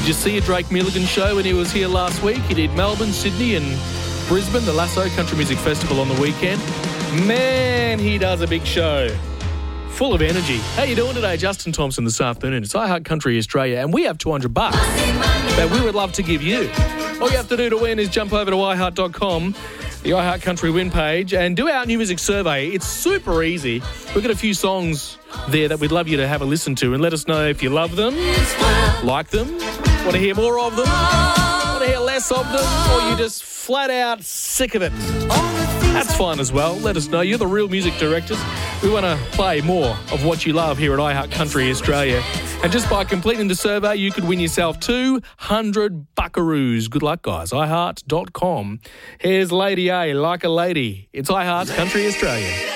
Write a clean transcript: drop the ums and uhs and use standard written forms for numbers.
Did you see a Drake Milligan show when he was here last week? He did Melbourne, Sydney and Brisbane, the Lasso Country Music Festival on the weekend. Man, he does a big show. Full of energy. How you doing today? Justin Thompson this afternoon. It's iHeart Country Australia, and we have $200 that we would love to give you. All you have to do to win is jump over to iHeart.com, the iHeart Country win page, and do our new music survey. It's super easy. We've got a few songs there that we'd love you to have a listen to, and let us know if you love them, like them, want to hear more of them, want to hear less of them, or you're just flat out sick of it. That's fine as well. Let us know. You're the real music directors. We want to play more of what you love here at iHeart Country Australia. And just by completing the survey, you could win yourself 200 buckaroos. Good luck, guys. iHeart.com. Here's Lady A, Like a Lady. It's iHeart Country Australia.